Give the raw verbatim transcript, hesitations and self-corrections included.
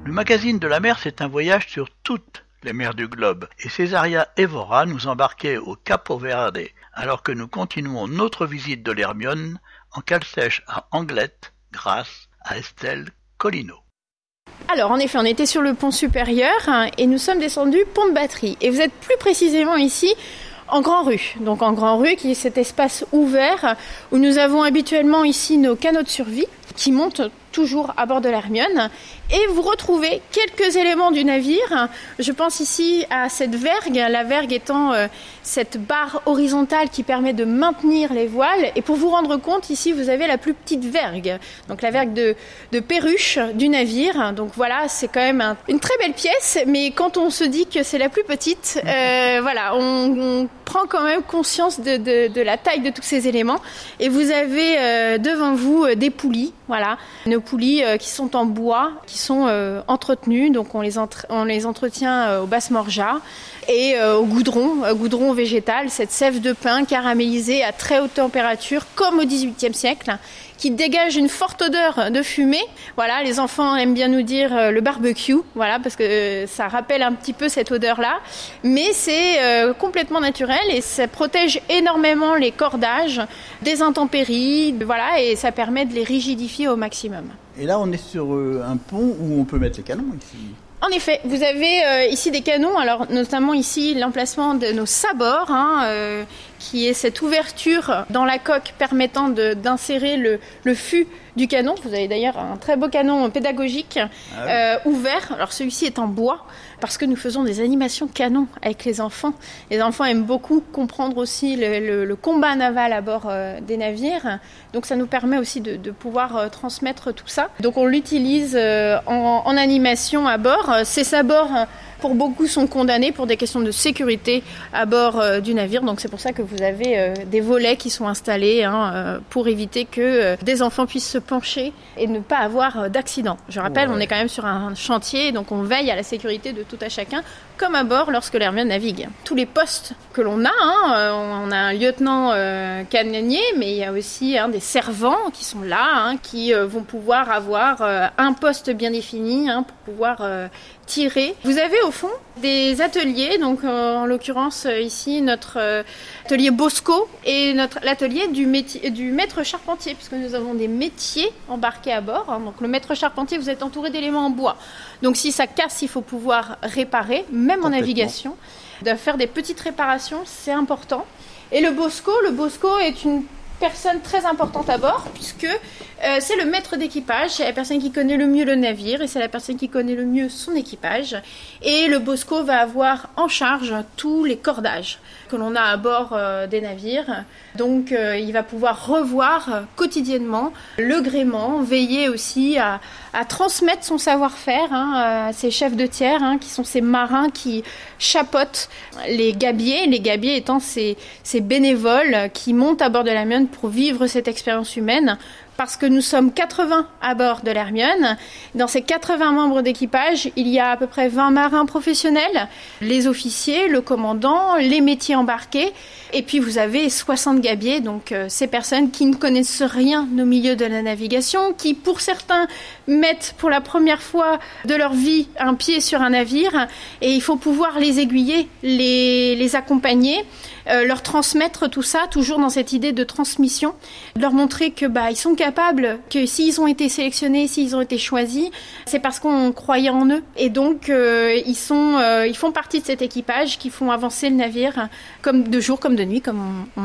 Le magazine de la mer, c'est un voyage sur toutes les mers du globe. Et Césaria Évora nous embarquait au Capo Verde, alors que nous continuons notre visite de l'Hermione en cale sèche à Anglette, grâce à Estelle Colino. Alors, en effet, on était sur le pont supérieur hein, et nous sommes descendus pont de Batterie. Et vous êtes plus précisément ici en Grand Rue. Donc en Grand Rue, qui est cet espace ouvert où nous avons habituellement ici nos canots de survie qui montent toujours à bord de l'Hermione. Et vous retrouvez quelques éléments du navire. Je pense ici à cette vergue, la vergue étant euh, cette barre horizontale qui permet de maintenir les voiles. Et pour vous rendre compte, ici, vous avez la plus petite vergue. Donc la vergue de, de perruche du navire. Donc voilà, c'est quand même un, une très belle pièce. Mais quand on se dit que c'est la plus petite, euh, voilà, on, on prend quand même conscience de, de, de la taille de tous ces éléments. Et vous avez euh, devant vous euh, des poulies. Voilà, nos poulies euh, qui sont en bois, qui sont euh, entretenues, donc on les, entre- on les entretient euh, au basse-morja et euh, au goudron, euh, goudron végétal, cette sève de pin caramélisée à très haute température, comme au dix-huitième siècle, qui dégage une forte odeur de fumée. Voilà, les enfants aiment bien nous dire euh, le barbecue, voilà, parce que euh, ça rappelle un petit peu cette odeur-là, mais c'est euh, complètement naturel et ça protège énormément les cordages des intempéries, voilà, et ça permet de les rigidifier au maximum. Et là, on est sur euh, un pont où on peut mettre les canons ici. En effet, vous avez euh, ici des canons, alors notamment ici l'emplacement de nos sabords, hein, euh, qui est cette ouverture dans la coque permettant de, d'insérer le, le fût du canon. Vous avez d'ailleurs un très beau canon pédagogique ah oui. euh, ouvert. Alors celui-ci est en bois parce que nous faisons des animations canon avec les enfants. Les enfants aiment beaucoup comprendre aussi le, le, le combat naval à bord euh, des navires. Donc ça nous permet aussi de, de pouvoir euh, transmettre tout ça. Donc on l'utilise euh, en, en animation à bord. Ces sabords, pour beaucoup, sont condamnés pour des questions de sécurité à bord euh, du navire. Donc c'est pour ça que vous avez euh, des volets qui sont installés hein, euh, pour éviter que euh, des enfants puissent se pencher et ne pas avoir euh, d'accident. Je rappelle, ouais. On est quand même sur un chantier, donc on veille à la sécurité de tout à chacun, comme à bord lorsque l'Hermione navigue. Tous les postes que l'on a, hein, euh, on a un lieutenant euh, canonnier, mais il y a aussi hein, des servants qui sont là, hein, qui euh, vont pouvoir avoir euh, un poste bien défini hein, pour pouvoir euh, tirer. Vous avez au fond des ateliers, donc euh, en l'occurrence euh, ici notre euh, atelier Bosco et notre, l'atelier du, métier, du maître charpentier, puisque nous avons des métiers embarqués à bord. Hein. Donc le maître charpentier, vous êtes entouré d'éléments en bois. Donc si ça casse, il faut pouvoir réparer, même en navigation. De faire des petites réparations, c'est important. Et le Bosco, le Bosco est une personne très importante à bord, puisque euh, c'est le maître d'équipage, c'est la personne qui connaît le mieux le navire et c'est la personne qui connaît le mieux son équipage. Et le Bosco va avoir en charge tous les cordages que l'on a à bord euh, des navires. Donc euh, il va pouvoir revoir euh, quotidiennement le gréement, veiller aussi à, à transmettre son savoir-faire hein, à ses chefs de tiers, hein, qui sont ces marins qui chapeautent les gabiers, les gabiers étant ces, ces bénévoles qui montent à bord de l'Hermione pour vivre cette expérience humaine. Parce que nous sommes quatre-vingts à bord de l'Hermione. Dans ces quatre-vingts membres d'équipage, il y a à peu près vingt marins professionnels, les officiers, le commandant, les métiers embarqués. Et puis vous avez soixante gabiers, donc euh, ces personnes qui ne connaissent rien au milieu de la navigation, qui pour certains mettent pour la première fois de leur vie un pied sur un navire. Et il faut pouvoir les aiguiller, les, les accompagner. Euh, leur transmettre tout ça, toujours dans cette idée de transmission, leur montrer que bah ils sont capables, que s'ils ont été sélectionnés, s'ils ont été choisis, c'est parce qu'on croyait en eux. Et donc euh, ils sont, euh, ils font partie de cet équipage qui font avancer le navire comme de jour comme de nuit, comme on, on